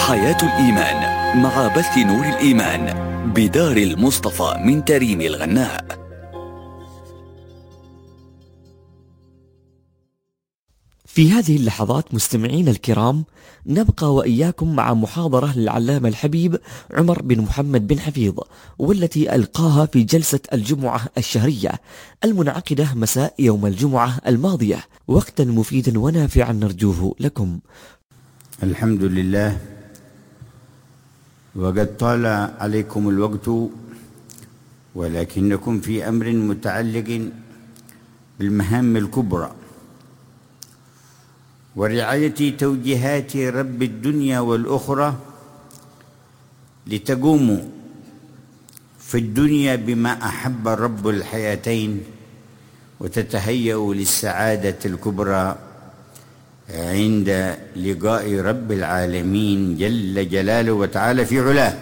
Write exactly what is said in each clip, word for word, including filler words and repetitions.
حياة الإيمان مع بث نور الإيمان بدار المصطفى من تريم الغناء. في هذه اللحظات مستمعين الكرام نبقى وإياكم مع محاضرة للعلامة الحبيب عمر بن محمد بن حفيظ، والتي ألقاها في جلسة الجمعة الشهرية المنعقدة مساء يوم الجمعة الماضية، وقتا مفيدا ونافعا نرجوه لكم. الحمد لله، وقد طال عليكم الوقت، ولكنكم في أمر متعلق بالمهام الكبرى ورعاية توجيهات رب الدنيا والأخرى لتقوموا في الدنيا بما أحب رب الحياتين وتتهيأوا للسعادة الكبرى عند لقاء رب العالمين جل جلاله وتعالى في علاه.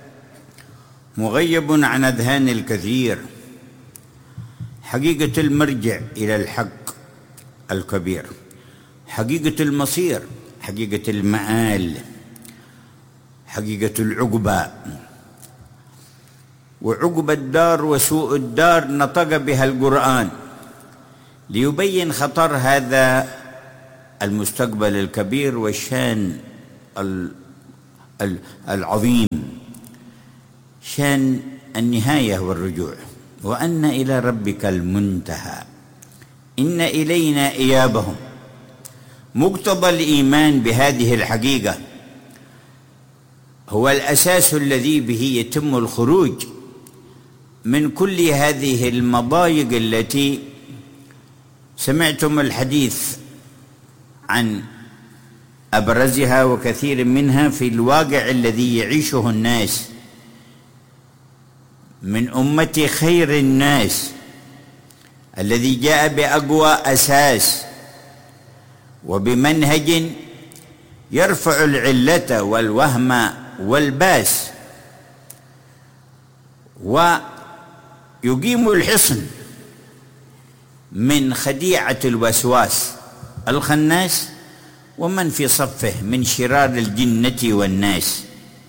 مغيب عن أذهان الكثير حقيقة المرجع إلى الحق الكبير، حقيقة المصير، حقيقة المآل، حقيقة العقبى. وعقبى الدار وسوء الدار نطق بها القرآن ليبين خطر هذا المستقبل الكبير والشان العظيم، شان النهاية والرجوع، وأن إلى ربك المنتهى، إن إلينا إيابهم. مقتضى الإيمان بهذه الحقيقة هو الأساس الذي به يتم الخروج من كل هذه المضايق التي سمعتم الحديث عن أبرزها وكثير منها في الواقع الذي يعيشه الناس من أمة خير الناس الذي جاء بأقوى أساس وبمنهج يرفع العلة والوهم والباس ويقيم الحصن من خديعة الوسواس الخناس ومن في صفه من شرار الجنة والناس.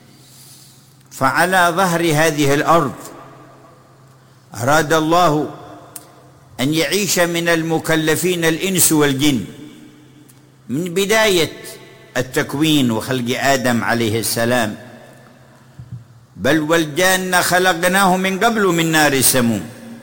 فعلى ظهر هذه الأرض أراد الله أن يعيش من المكلفين الإنس والجن من بداية التكوين وخلق آدم عليه السلام، بل والجان خلقناه من قبل من نار السموم،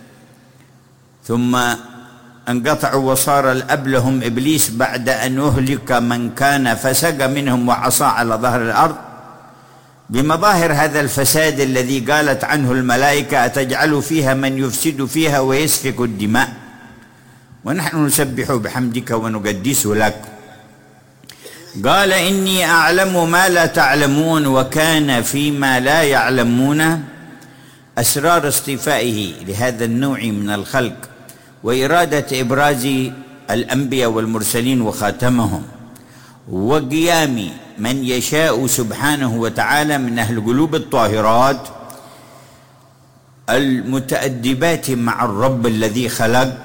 ثم انقطعوا وصار الأب لهم إبليس بعد أن أهلك من كان فسق منهم وعصى على ظهر الأرض بمظاهر هذا الفساد الذي قالت عنه الملائكة: أتجعل فيها من يفسد فيها ويسفك الدماء ونحن نسبح بحمدك ونقدس لك. قال: إني أعلم ما لا تعلمون، وكان فيما لا يعلمون أسرار اصطفائه لهذا النوع من الخلق وإرادة إبراز الأنبياء والمرسلين وخاتمهم، وقيام من يشاء سبحانه وتعالى من أهل القلوب الطاهرات المتأدبات مع الرب الذي خلق،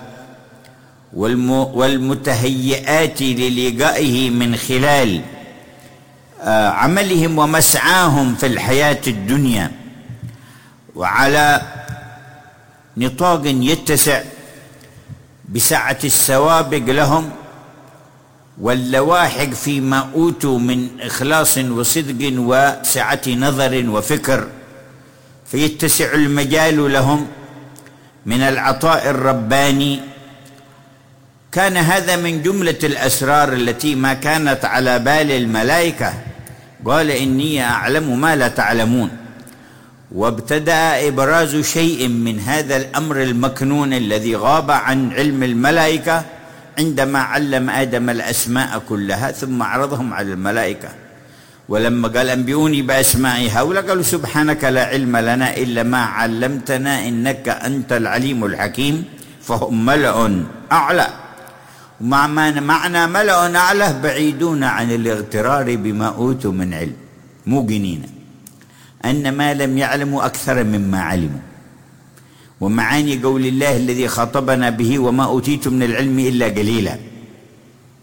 والمتهيئات للقائه من خلال عملهم ومسعاهم في الحياة الدنيا، وعلى نطاق يتسع بسعة السوابق لهم واللواحق فيما أوتوا من إخلاص وصدق وسعة نظر وفكر، فيتسع المجال لهم من العطاء الرباني. كان هذا من جملة الأسرار التي ما كانت على بال الملائكة. قال: إني أعلم ما لا تعلمون، وابتدأ إبراز شيء من هذا الأمر المكنون الذي غاب عن علم الملائكة عندما علم آدم الأسماء كلها ثم عرضهم على الملائكة. ولما قال: أنبئوني بأسماء هؤلاء، قالوا: سبحانك لا علم لنا إلا ما علمتنا إنك أنت العليم الحكيم. فهم ملأ أعلى، ومعنى ملأ أعلى بعيدون عن الاغترار بما أوتوا من علم، موقنين أن ما لم يعلموا أكثر مما علموا. ومعاني قول الله الذي خاطبنا به: وما أوتيتم من العلم إلا قليلا.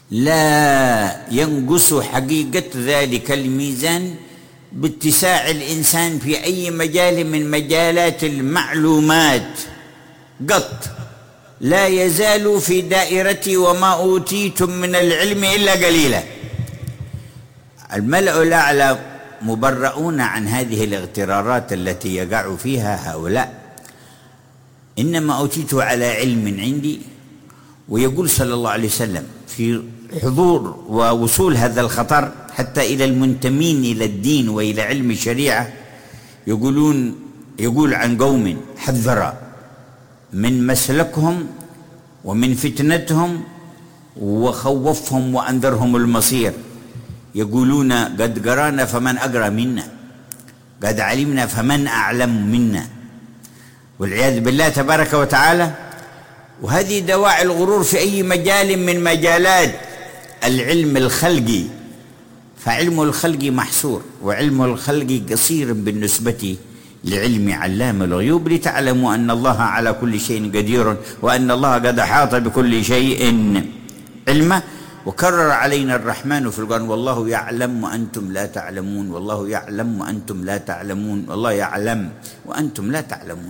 لا ينقص حقيقة ذلك الميزان باتساع الإنسان في أي مجال من مجالات المعلومات قط، لا يزال في دائرة وما أوتيتم من العلم إلا قليلا. الملأ الأعلى مبرؤون عن هذه الاغترارات التي يقع فيها هؤلاء. إنما أوتيت على علم عندي. ويقول صلى الله عليه وسلم في حضور ووصول هذا الخطر حتى إلى المنتمين إلى الدين وإلى علم الشريعة، يقولون يقول عن قوم حذر من مسلكهم ومن فتنتهم وخوفهم وأنذرهم المصير. يقولون قد قرانا فمن أقرأ منا، قد علمنا فمن أعلم منا، والعياذ بالله تبارك وتعالى. وهذه دواعي الغرور في أي مجال من مجالات العلم الخلقي، فعلم الخلق محصور وعلم الخلق قصير بالنسبة لعلم علام الغيوب، لتعلموا أن الله على كل شيء قدير وأن الله قد أحاط بكل شيء علما. وكرر علينا الرحمن في القرآن: والله يعلم وأنتم لا تعلمون، والله يعلم وأنتم لا تعلمون، والله يعلم وأنتم لا تعلمون.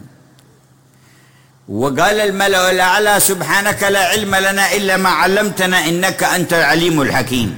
وقال الملأ الأعلى: سبحانك لا علم لنا إلا ما علمتنا إنك أنت العليم الحكيم.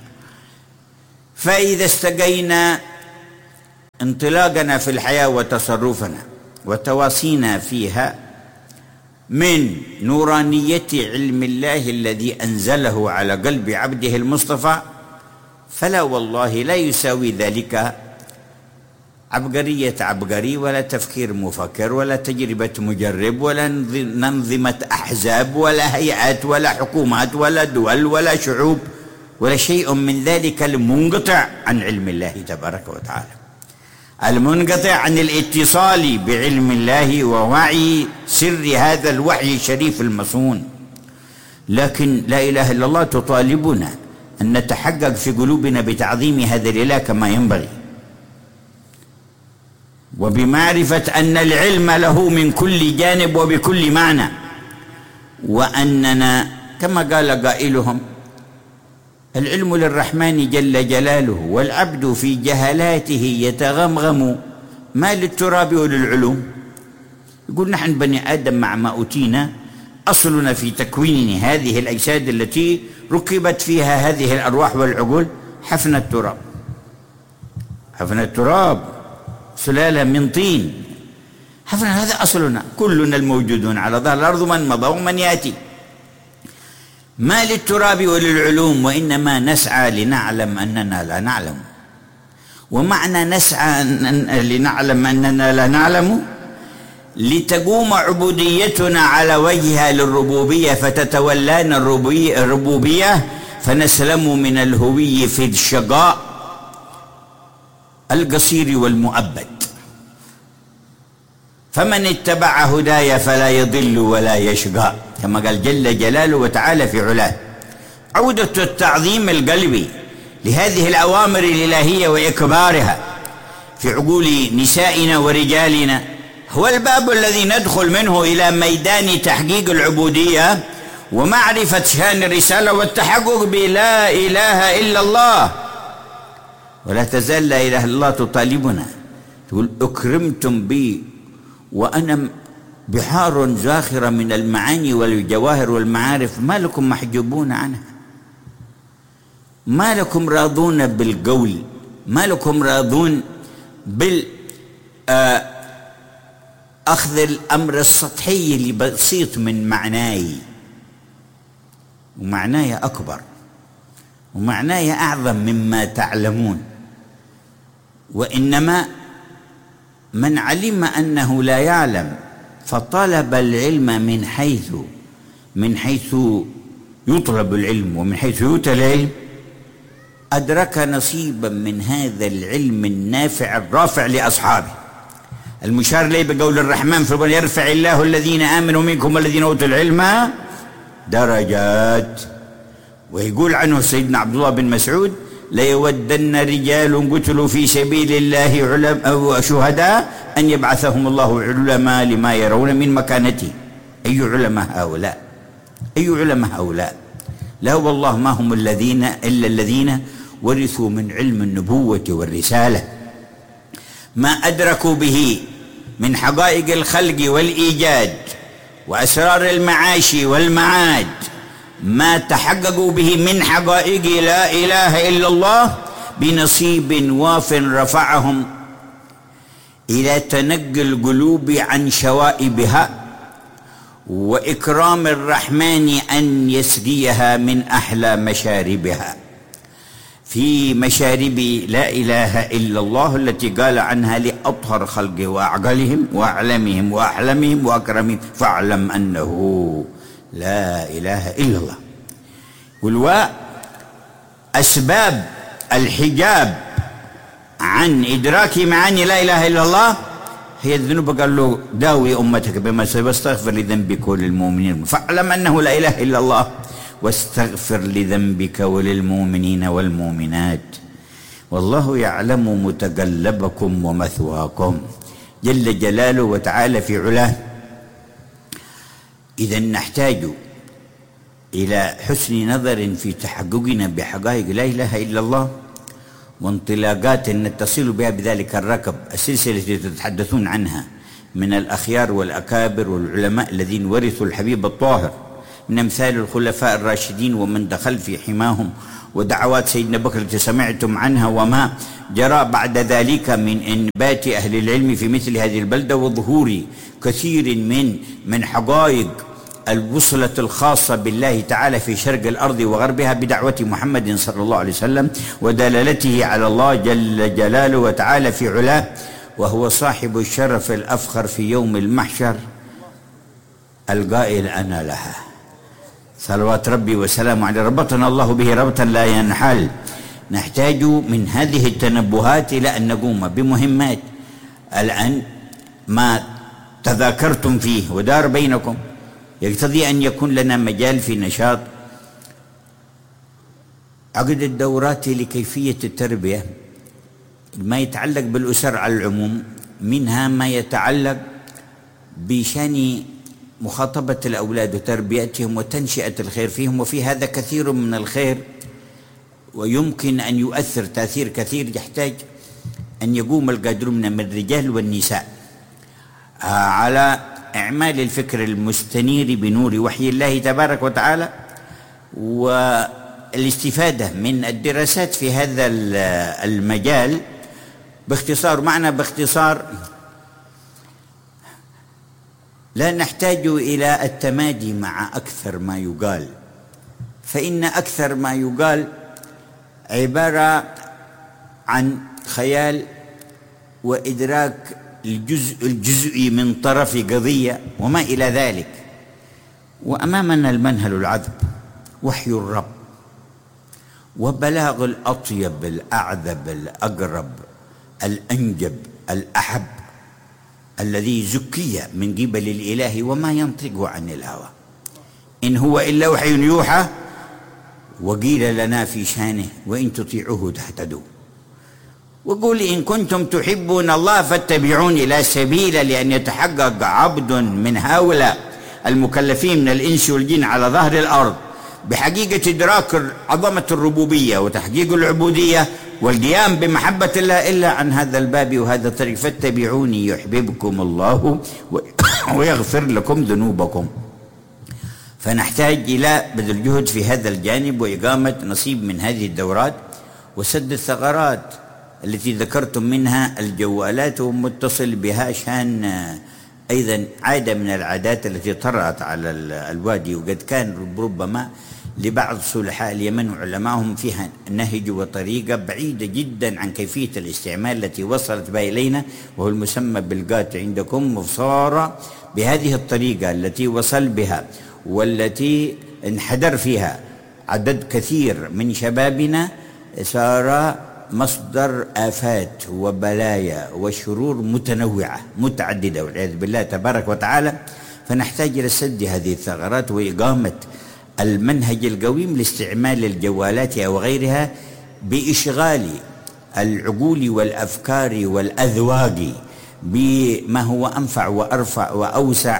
فإذا استقينا انطلاقنا في الحياة وتصرفنا وتواصينا فيها من نورانية علم الله الذي أنزله على قلب عبده المصطفى، فلا والله لا يساوي ذلك عبقرية عبقري ولا تفكير مفكر ولا تجربة مجرب ولا ننظمة أحزاب ولا هيئات ولا حكومات ولا دول ولا شعوب ولا شيء من ذلك المنقطع عن علم الله تبارك وتعالى، المنقطع عن الاتصال بعلم الله ووعي سر هذا الوحي الشريف المصون. لكن لا إله إلا الله تطالبنا أن نتحقق في قلوبنا بتعظيم هذا الإله كما ينبغي، وبمعرفة أن العلم له من كل جانب وبكل معنى، وأننا كما قال قائلهم: العلم للرحمن جل جلاله والعبد في جهلاته يتغمغم، ما للتراب وللعلوم. يقول نحن بني آدم مع ما أوتينا، أصلنا في تكوين هذه الأجساد التي ركبت فيها هذه الأرواح والعقول حفن التراب، حفن التراب سلالة من طين، حفن هذا أصلنا، كلنا الموجودون على ظهر الأرض من مضى ومن يأتي، ما للتراب وللعلوم، وإنما نسعى لنعلم أننا لا نعلم. ومعنى نسعى لنعلم أننا لا نعلم لتقوم عبوديتنا على وجهها للربوبية، فتتولانا الربوبية فنسلم من الهوي في الشقاء القصير والمؤبد. فمن اتبع هداي فلا يضل ولا يشقى، كما قال جل جلاله وتعالى في علاه. عودة التعظيم القلبي لهذه الأوامر الإلهية وإكبارها في عقول نسائنا ورجالنا هو الباب الذي ندخل منه إلى ميدان تحقيق العبودية ومعرفة شأن الرسالة والتحقق بلا إله إلا الله. ولا تزال لا إله إلا الله تطالبنا، تقول: أكرمتم بي وأنا بحار زاخرة من المعاني والجواهر والمعارف، ما لكم محجوبون عنها، ما لكم راضون بالقول، ما لكم راضون بال أخذ الأمر السطحي اللي بسيط من معناي، ومعناي أكبر ومعناي أعظم مما تعلمون. وإنما من علم أنه لا يعلم فطلب العلم من حيث من حيث يطلب العلم ومن حيث يؤتى العلم، أدرك نصيبا من هذا العلم النافع الرافع لأصحابه، المشار إليه بقول الرحمن في القرآن: يرفع الله الذين آمنوا منكم والذين أوتوا العلم درجات. ويقول عنه سيدنا عبد الله بن مسعود: ليودن رجال قتلوا في سبيل الله علماء شهداء أن يبعثهم الله علماء لما يرون من مكانته. أي علماء هؤلاء؟ أي علماء هؤلاء؟ لا والله ما هم الذين إلا الذين ورثوا من علم النبوة والرسالة ما أدركوا به من حقائق الخلق والإيجاد وأسرار المعاش والمعاد، ما تحققوا به من حقائق لا إله إلا الله بنصيب واف رفعهم إلى تنقي القلوب عن شوائبها، وإكرام الرحمن أن يسقيها من أحلى مشاربها، في مشارب لا إله إلا الله التي قال عنها لأطهر خلقه وأعقلهم وأعلمهم وأحلمهم وأكرمهم، فاعلم أنه لا إله إلا الله. والواء أسباب الحجاب عن إدراك معاني لا إله إلا الله هي الذنوب. قال له داوي أمتك بما واستغفر لذنبك وللمؤمنين، فاعلم أنه لا إله إلا الله واستغفر لذنبك وللمؤمنين والمؤمنات، والله يعلم متقلبكم ومثواكم جل جلاله وتعالى في علاه. إذا نحتاج إلى حسن نظر في تحققنا بحقائق لا إله إلا الله، وانطلاقات نتصل بها بذلك الركب، السلسلة التي تتحدثون عنها من الأخيار والأكابر والعلماء الذين ورثوا الحبيب الطاهر، من أمثال الخلفاء الراشدين ومن دخل في حماهم، ودعوات سيدنا بكر التي سمعتم عنها، وما جرى بعد ذلك من إنبات أهل العلم في مثل هذه البلدة، وظهور كثير من من حقائق الوصلة الخاصة بالله تعالى في شرق الأرض وغربها بدعوة محمد صلى الله عليه وسلم ودلالته على الله جل جلاله وتعالى في علاه، وهو صاحب الشرف الأفخر في يوم المحشر القائل أنا لها، صلوات ربي وسلامه عليه، ربطنا الله به ربطا لا ينحل. نحتاج من هذه التنبهات إلى أن نقوم بمهمات الآن ما تذاكرتم فيه ودار بينكم، يقتضي أن يكون لنا مجال في نشاط عقد الدورات لكيفية التربية، ما يتعلق بالأسر على العموم، منها ما يتعلق بشأن مخاطبة الأولاد وتربيتهم وتنشئة الخير فيهم، وفي هذا كثير من الخير، ويمكن أن يؤثر تأثير كثير يحتاج أن يقوم القادرون من الرجال والنساء على إعمال الفكر المستنير بنور وحي الله تبارك وتعالى، والاستفادة من الدراسات في هذا المجال باختصار. معنى باختصار لا نحتاج إلى التمادي مع أكثر ما يقال، فإن أكثر ما يقال عبارة عن خيال وإدراك الجزء الجزئي من طرف قضية وما إلى ذلك، وأمامنا المنهل العذب وحي الرب وبلاغ الأطيب الأعذب الأقرب الأنجب الأحب الذي زكي من قبل الإله وما ينطق عن الهوى، إن هو إلا وحي يوحى، وقيل لنا في شانه وإن تطيعوه تهتدوا، وقل إن كنتم تحبون الله فاتبعوني لا سبيل لأن يتحقق عبد من هؤلاء المكلفين من الإنس والجن على ظهر الأرض بحقيقة إدراك عظمة الربوبية وتحقيق العبودية والقيام بمحبة الله إلا عن هذا الباب وهذا الطريق، فاتبعوني يحببكم الله ويغفر لكم ذنوبكم. فنحتاج إلى بذل جهد في هذا الجانب وإقامة نصيب من هذه الدورات وسد الثغرات التي ذكرتم منها الجوالات ومتصل بها، شان أيضا عادة من العادات التي طرأت على الوادي، وقد كان ربما لبعض صلحاء اليمن وعلمائهم فيها نهج وطريقة بعيدة جدا عن كيفية الاستعمال التي وصلت بها إلينا، وهو المسمى بالقات عندكم، وصار بهذه الطريقة التي وصل بها والتي انحدر فيها عدد كثير من شبابنا صار مصدر آفات وبلايا وشرور متنوعة متعددة والعياذ بالله تبارك وتعالى. فنحتاج إلى سد هذه الثغرات وإقامة المنهج القويم لاستعمال الجوالات أو غيرها بإشغال العقول والأفكار والأذواق بما هو أنفع وأرفع وأوسع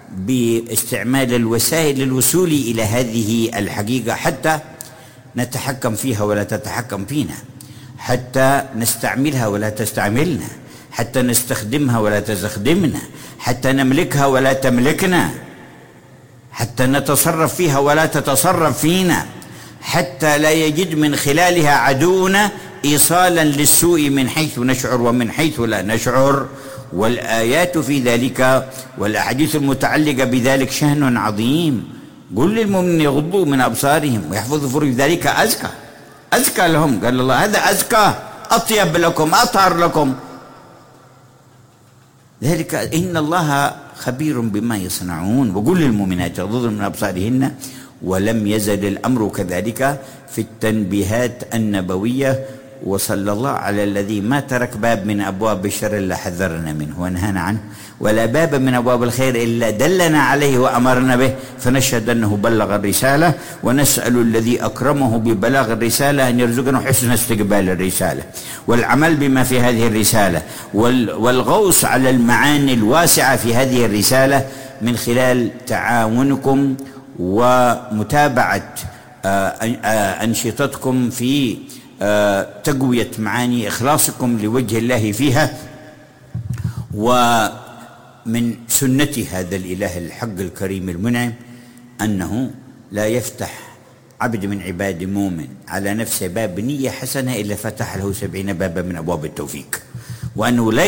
باستعمال الوسائل للوصول إلى هذه الحقيقة حتى نتحكم فيها ولا تتحكم فينا، حتى نستعملها ولا تستعملنا، حتى نستخدمها ولا تستخدمنا، حتى نملكها ولا تملكنا، حتى نتصرف فيها ولا تتصرف فينا، حتى لا يجد من خلالها عدونا إيصالا للسوء من حيث نشعر ومن حيث لا نشعر. والآيات في ذلك والأحاديث المتعلقة بذلك شأن عظيم. قل للمؤمنين يغضوا من أبصارهم ويحفظوا فروج، ذلك أزكى أزكى لهم. قال الله هذا أزكى، أطيب لكم، أطهر لكم. ذلك إن الله خبير بما يصنعون. وقل للمؤمنات يغضضن من أبصارهن. ولم يزل الأمر كذلك في التنبيهات النبوية. وصلى الله على الذي ما ترك باب من أبواب الشر إلا حذرنا منه ونهانا عنه، ولا باب من أبواب الخير إلا دلنا عليه وأمرنا به، فنشهد أنه بلغ الرسالة، ونسأل الذي أكرمه ببلاغ الرسالة أن يرزقنا حسن استقبال الرسالة والعمل بما في هذه الرسالة والغوص على المعاني الواسعة في هذه الرسالة من خلال تعاونكم ومتابعة أنشطتكم في تقوية معاني إخلاصكم لوجه الله فيها. ومن سنة هذا الإله الحق الكريم المنعم أنه لا يفتح عبد من عباد مؤمن على نفسه باب نية حسنة إلا فتح له سبعين بابا من أبواب التوفيق، وأنه لا